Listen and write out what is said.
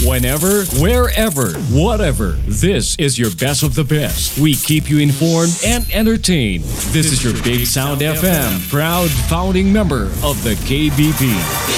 Whenever, wherever, whatever. This is your best of the best. We keep you informed and entertained. This is your Big Sound FM, proud founding member of the KBP.